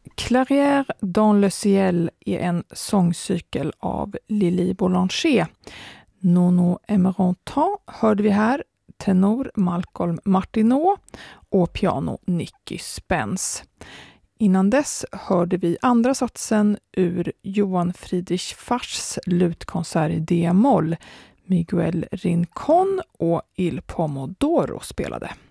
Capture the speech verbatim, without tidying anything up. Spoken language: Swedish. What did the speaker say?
Clairière dans le ciel är en sångcykel av Lili Boulanger. Nono Emerantin hörde vi här, tenor Malcolm Martineau och piano Nicky Spence. Innan dess hörde vi andra satsen ur Johan Friedrich Bachs lutkonsert i D-moll. Miguel Rincon och Il Pomodoro spelade.